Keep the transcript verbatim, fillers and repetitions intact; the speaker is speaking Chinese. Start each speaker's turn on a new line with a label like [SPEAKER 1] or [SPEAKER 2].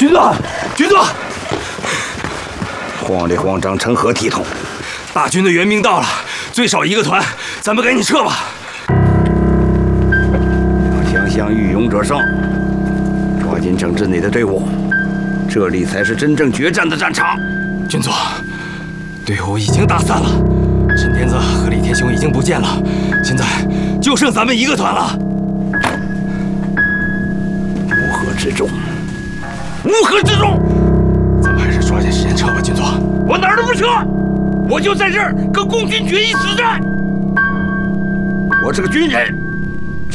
[SPEAKER 1] 军座，军座，慌里慌张，成何体统？大军的援兵到了，最少一个团，咱们赶紧撤吧。两相相遇，勇者胜。抓紧整治你的队伍，这里才是真正决战的战场。军座，队伍已经打散了，沈天子和李天雄已经不见了，现在就剩咱们一个团了。乌合之众，乌合之众，咱们还是抓紧时间撤吧，军座。我哪儿都不撤，我就在这儿跟共军决一死战。我是个军人。